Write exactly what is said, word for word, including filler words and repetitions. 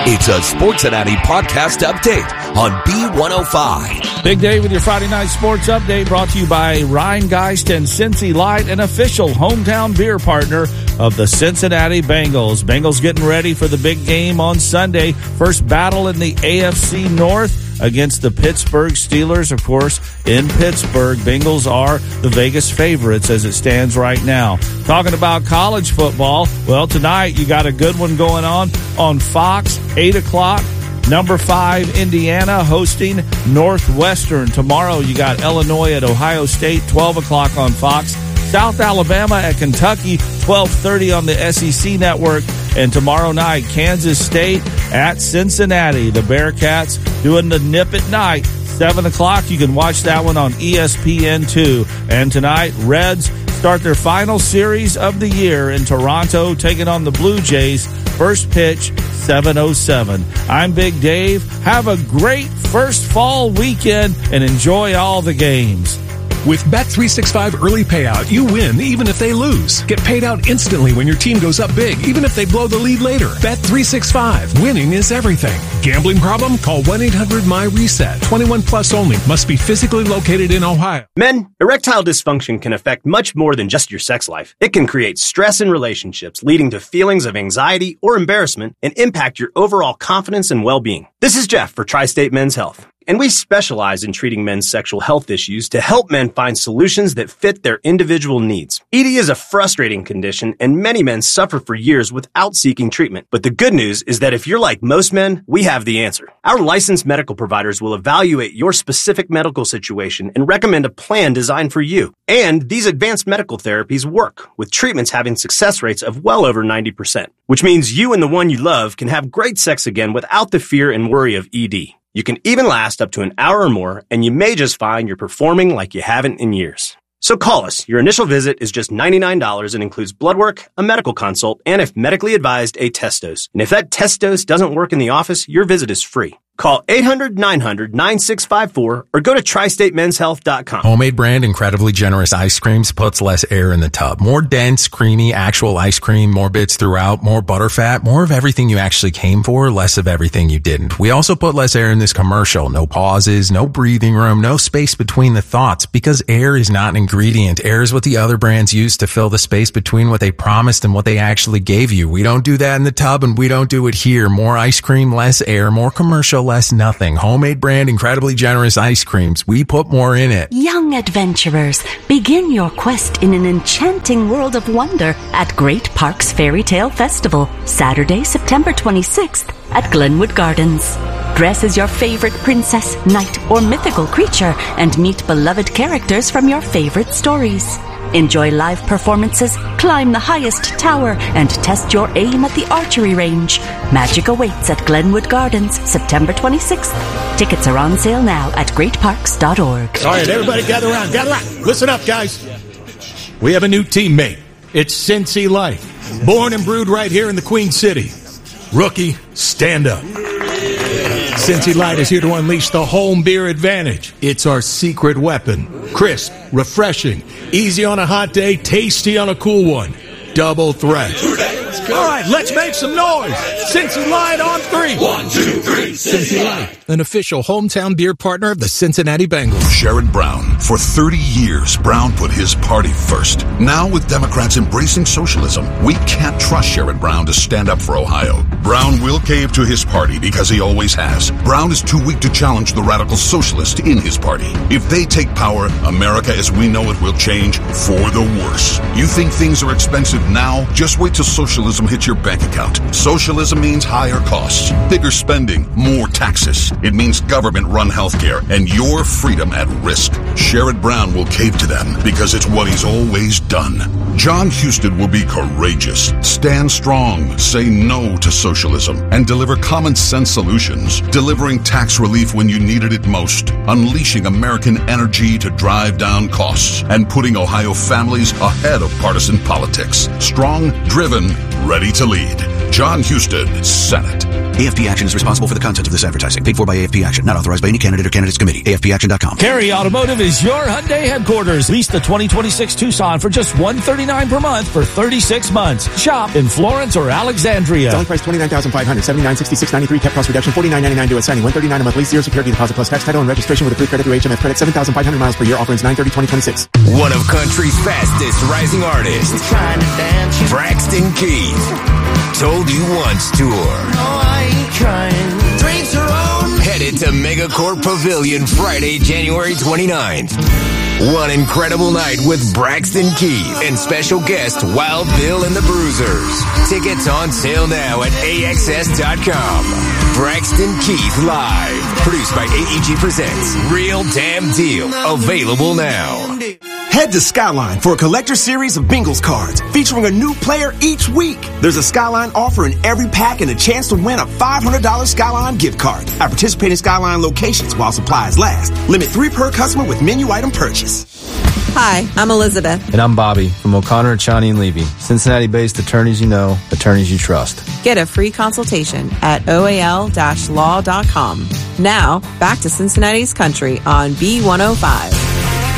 It's a Sportsinati podcast update on B one oh five. Big Day with your Friday night sports update brought to you by Rheingeist and Cincy Light, an official hometown beer partner of the Cincinnati Bengals. Bengals getting ready for the big game on Sunday. First battle in the A F C North against the Pittsburgh Steelers, of course, in Pittsburgh. Bengals are the Vegas favorites as it stands right now. Talking about college football, well, tonight you got a good one going on on Fox, eight o'clock. Number five, Indiana hosting Northwestern. Tomorrow you got Illinois at Ohio State, twelve o'clock on Fox. South Alabama at Kentucky, twelve thirty on the S E C network. And tomorrow night, Kansas State at Cincinnati. The Bearcats doing the nip at night, seven o'clock. You can watch that one on E S P N two. And tonight, Reds start their final series of the year in Toronto, taking on the Blue Jays. First pitch, seven oh seven. I'm Big Dave. Have a great first fall weekend and enjoy all the games. With Bet three sixty-five Early Payout, you win even if they lose. Get paid out instantly when your team goes up big, even if they blow the lead later. Bet three sixty-five. Winning is everything. Gambling problem? Call one eight hundred M Y reset. twenty-one plus only. Must be physically located in Ohio. Men, erectile dysfunction can affect much more than just your sex life. It can create stress in relationships, leading to feelings of anxiety or embarrassment, and impact your overall confidence and well-being. This is Jeff for Tri-State Men's Health. And we specialize in treating men's sexual health issues to help men find solutions that fit their individual needs. E D is a frustrating condition, and many men suffer for years without seeking treatment. But the good news is that if you're like most men, we have the answer. Our licensed medical providers will evaluate your specific medical situation and recommend a plan designed for you. And these advanced medical therapies work, with treatments having success rates of well over ninety percent, which means you and the one you love can have great sex again without the fear and worry of E D. You can even last up to an hour or more, and you may just find you're performing like you haven't in years. So call us. Your initial visit is just ninety-nine dollars and includes blood work, a medical consult, and if medically advised, a test dose. And if that test dose doesn't work in the office, your visit is free. Call eight hundred nine hundred nine six five four or go to tri state men's health dot com. Homemade brand incredibly generous ice creams puts less air in the tub. More dense, creamy, actual ice cream, more bits throughout, more butterfat, more of everything you actually came for, less of everything you didn't. We also put less air in this commercial. No pauses, no breathing room, no space between the thoughts, because air is not an ingredient. Air is what the other brands use to fill the space between what they promised and what they actually gave you. We don't do that in the tub, and we don't do it here. More ice cream, less air, more commercial, less nothing. Homemade brand, incredibly generous ice creams. We put more in it. Young adventurers, begin your quest in an enchanting world of wonder at Great Parks Fairy Tale Festival, Saturday, September twenty-sixth at Glenwood Gardens. Dress as your favorite princess, knight, or mythical creature and meet beloved characters from your favorite stories. Enjoy live performances, climb the highest tower, and test your aim at the archery range. Magic awaits at Glenwood Gardens, September twenty-sixth. Tickets are on sale now at great parks dot org. All right, everybody gather around, gather around. Listen up, guys. We have a new teammate. It's Cincy Light, born and brewed right here in the Queen City. Rookie, stand up. Cincy Light is here to unleash the home beer advantage. It's our secret weapon. Crisp, refreshing, easy on a hot day, tasty on a cool one. Double threat. All right, let's make some noise. Cincy Light on three. One, two, three. Cincy Light, an official hometown beer partner of the Cincinnati Bengals. Sherrod Brown. For thirty years, Brown put his party first. Now, with Democrats embracing socialism, we can't trust Sherrod Brown to stand up for Ohio. Brown will cave to his party because he always has. Brown is too weak to challenge the radical socialist in his party. If they take power, America as we know it will change for the worse. You think things are expensive now? Just wait till socialism hits your bank account. Socialism means higher costs, bigger spending, more taxes. It means government-run healthcare and your freedom at risk. Sherrod Brown will cave to them because it's what he's always done. John Husted will be courageous, stand strong, say no to socialism, and deliver common-sense solutions, delivering tax relief when you needed it most, unleashing American energy to drive down costs, and putting Ohio families ahead of partisan politics. Strong, driven, ready to lead. John Husted, Senate. A F P Action is responsible for the content of this advertising. Paid for by A F P Action. Not authorized by any candidate or candidates committee. A F P action dot com. Cary Automotive is your Hyundai headquarters. Lease the twenty twenty-six Tucson for just one hundred thirty-nine dollars per month for thirty-six months. Shop in Florence or Alexandria. Selling price twenty-nine thousand five hundred dollars, seventy-nine sixty-six ninety-three. Cap cost reduction forty-nine ninety-nine due at signing. one hundred thirty-nine a month lease, zero security deposit plus tax, title and registration with approved credit through H M F credit. seven thousand five hundred miles per year. Offer ends nine thirty twenty twenty-six. One of country's fastest rising artists, Braxton Keith. Told You Once tour. No, I ain't trying. Drinks are on. Headed to Megacorp Pavilion Friday, January twenty-ninth. One incredible night with Braxton Keith and special guest Wild Bill and the Bruisers. Tickets on sale now at A X S dot com. Braxton Keith Live. Produced by A E G Presents. Real Damn Deal. Available now. Head to Skyline for a collector series of Bengals cards featuring a new player each week. There's a Skyline offer in every pack and a chance to win a five hundred dollars Skyline gift card at participating Skyline locations while supplies last. Limit three per customer with menu item purchase. Hi, I'm Elizabeth. And I'm Bobby from O'Connor, Chani, and Levy. Cincinnati-based attorneys you know, attorneys you trust. Get a free consultation at O A L law dot com. Now, back to Cincinnati's Country on B one oh five.